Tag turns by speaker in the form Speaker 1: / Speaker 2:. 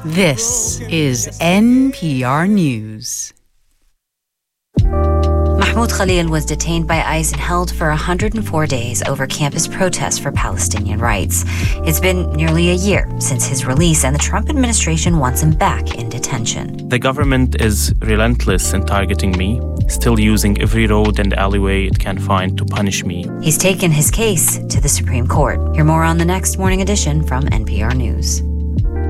Speaker 1: This is NPR News.
Speaker 2: Mahmoud Khalil was detained by ICE and held for 104 days over campus protests for Palestinian rights. It's been nearly a year since his release, and the Trump administration wants him back in detention.
Speaker 3: The government is relentless in targeting me, still using every road and alleyway it can find to punish me.
Speaker 2: He's taken his case to the Supreme Court. Hear more on the next Morning Edition from NPR News.